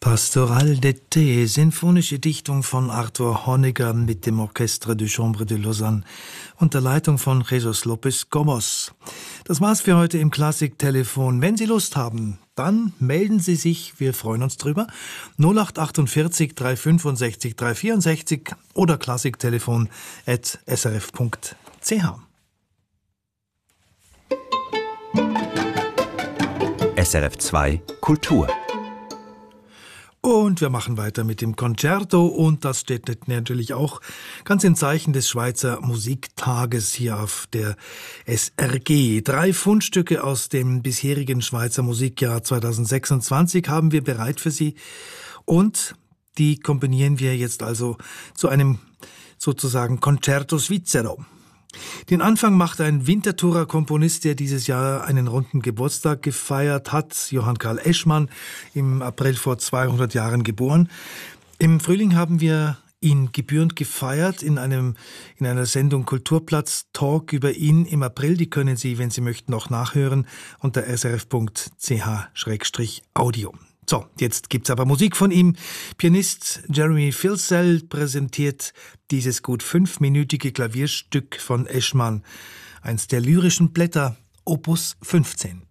Pastoral d'été, sinfonische Dichtung von Arthur Honegger mit dem Orchestre de Chambre de Lausanne unter Leitung von Jesus Lopez Gomos. Das war's für heute im Klassiktelefon. Wenn Sie Lust haben, dann melden Sie sich, wir freuen uns drüber. 0848 365 364 oder klassiktelefon@srf.ch. SRF 2 Kultur. Und wir machen weiter mit dem Concerto und das steht natürlich auch ganz im Zeichen des Schweizer Musiktages hier auf der SRG. 3 Fundstücke aus dem bisherigen Schweizer Musikjahr 2026 haben wir bereit für Sie und die kombinieren wir jetzt also zu einem sozusagen Concerto Svizzero. Den Anfang macht ein Winterthurer Komponist, der dieses Jahr einen runden Geburtstag gefeiert hat, Johann Karl Eschmann, im April vor 200 Jahren geboren. Im Frühling haben wir ihn gebührend gefeiert in einer Sendung Kulturplatz Talk über ihn im April. Die können Sie, wenn Sie möchten, auch nachhören unter srf.ch/audio. So, jetzt gibt's aber Musik von ihm. Pianist Jeremy Filsell präsentiert dieses gut 5-minütige Klavierstück von Eschmann, eins der lyrischen Blätter, Opus 15.